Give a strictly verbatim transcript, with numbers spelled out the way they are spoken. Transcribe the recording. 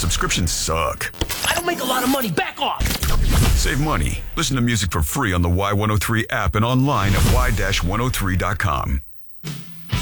Subscriptions suck. I don't make a lot of money. Back off. Save money. Listen to music for free on the Y one oh three app and online at y dash one oh three dot com.